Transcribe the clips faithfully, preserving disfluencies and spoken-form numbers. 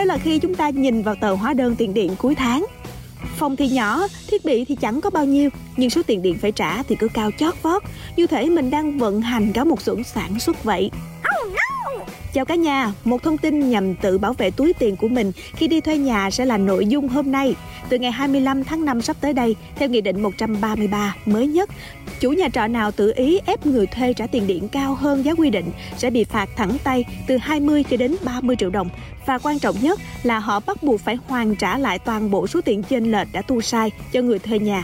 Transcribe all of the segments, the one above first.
là khi chúng ta nhìn vào tờ hóa đơn tiền điện cuối tháng. Phòng thì nhỏ, thiết bị thì chẳng có bao nhiêu, nhưng số tiền điện phải trả thì cứ cao chót vót, như thể mình đang vận hành cả một xưởng sản xuất vậy. Chào cả nhà, một thông tin nhằm tự bảo vệ túi tiền của mình khi đi thuê nhà sẽ là nội dung hôm nay. Từ ngày hai mươi lăm tháng năm sắp tới đây, theo Nghị định một trăm ba mươi ba mới nhất, chủ nhà trọ nào tự ý ép người thuê trả tiền điện cao hơn giá quy định sẽ bị phạt thẳng tay từ hai mươi cho đến ba mươi triệu đồng. Và quan trọng nhất là họ bắt buộc phải hoàn trả lại toàn bộ số tiền chênh lệch đã thu sai cho người thuê nhà.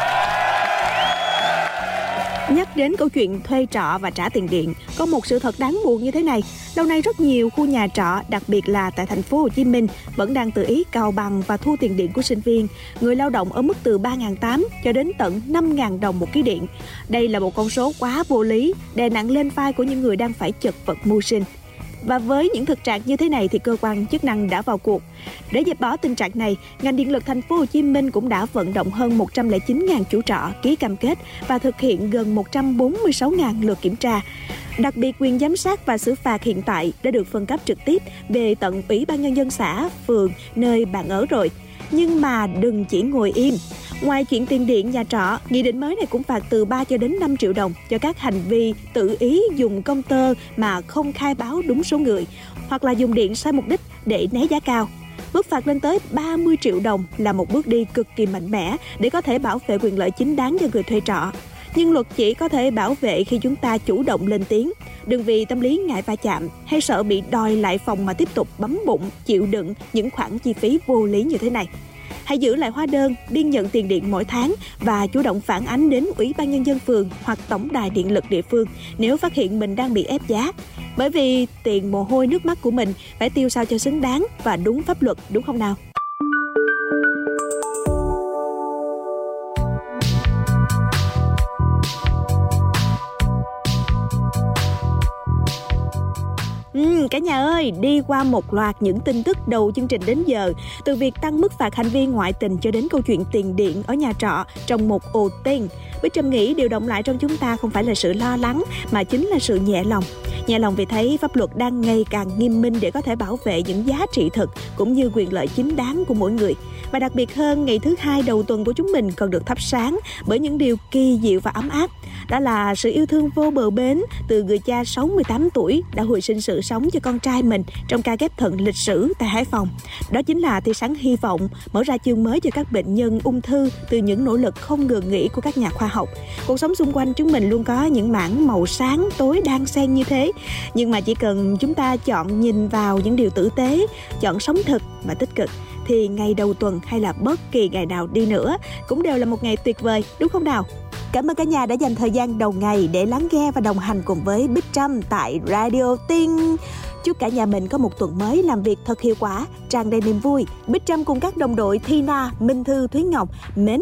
Nhắc đến câu chuyện thuê trọ và trả tiền điện, có một sự thật đáng buồn như thế này. Lâu nay rất nhiều khu nhà trọ, đặc biệt là tại thành phố Hồ Chí Minh, vẫn đang tự ý cào bằng và thu tiền điện của sinh viên, người lao động ở mức từ ba nghìn tám trăm cho đến tận năm nghìn đồng một ký điện. Đây là một con số quá vô lý, đè nặng lên vai của những người đang phải chật vật mưu sinh. Và với những thực trạng như thế này thì cơ quan chức năng đã vào cuộc. Để dẹp bỏ tình trạng này, ngành điện lực thành phố Hồ Chí Minh cũng đã vận động hơn một trăm lẻ chín nghìn chủ trọ ký cam kết và thực hiện gần một trăm bốn mươi sáu nghìn lượt kiểm tra. Đặc biệt, quyền giám sát và xử phạt hiện tại đã được phân cấp trực tiếp về tận Ủy ban Nhân dân xã, phường, nơi bạn ở rồi. Nhưng mà đừng chỉ ngồi im. Ngoài chuyện tiền điện nhà trọ, nghị định mới này cũng phạt từ ba cho đến năm triệu đồng cho các hành vi tự ý dùng công tơ mà không khai báo đúng số người, hoặc là dùng điện sai mục đích để né giá cao. Mức phạt lên tới ba mươi triệu đồng là một bước đi cực kỳ mạnh mẽ để có thể bảo vệ quyền lợi chính đáng cho người thuê trọ. Nhưng luật chỉ có thể bảo vệ khi chúng ta chủ động lên tiếng. Đừng vì tâm lý ngại va chạm hay sợ bị đòi lại phòng mà tiếp tục bấm bụng, chịu đựng những khoản chi phí vô lý như thế này. Hãy giữ lại hóa đơn, biên nhận tiền điện mỗi tháng và chủ động phản ánh đến Ủy ban Nhân dân phường hoặc Tổng đài Điện lực địa phương nếu phát hiện mình đang bị ép giá. Bởi vì tiền mồ hôi nước mắt của mình phải tiêu sao cho xứng đáng và đúng pháp luật, đúng không nào? Ừ, cả nhà ơi, đi qua một loạt những tin tức đầu chương trình đến giờ, từ việc tăng mức phạt hành vi ngoại tình cho đến câu chuyện tiền điện ở nhà trọ trong một ồ tên. Bích Trâm nghĩ điều động lại trong chúng ta không phải là sự lo lắng mà chính là sự nhẹ lòng. Nhẹ lòng vì thấy pháp luật đang ngày càng nghiêm minh để có thể bảo vệ những giá trị thực cũng như quyền lợi chính đáng của mỗi người. Và đặc biệt hơn, ngày thứ hai đầu tuần của chúng mình còn được thắp sáng bởi những điều kỳ diệu và ấm áp. Đó là sự yêu thương vô bờ bến từ người cha sáu mươi tám tuổi đã hồi sinh sự sống cho con trai mình trong ca ghép thận lịch sử tại Hải Phòng. Đó chính là tia sáng hy vọng, mở ra chương mới cho các bệnh nhân ung thư từ những nỗ lực không ngừng nghỉ của các nhà khoa học. Cuộc sống xung quanh chúng mình luôn có những mảng màu sáng tối đan xen như thế, nhưng mà chỉ cần chúng ta chọn nhìn vào những điều tử tế, chọn sống thực và tích cực, thì ngày đầu tuần hay là bất kỳ ngày nào đi nữa cũng đều là một ngày tuyệt vời, đúng không nào? Cảm ơn cả nhà đã dành thời gian đầu ngày để lắng nghe và đồng hành cùng với Bích Trâm tại Radio Tiên. Chúc cả nhà mình có một tuần mới làm việc thật hiệu quả, tràn đầy niềm vui. Bích Trâm cùng các đồng đội Thina, Minh Thư, Thúy Ngọc mến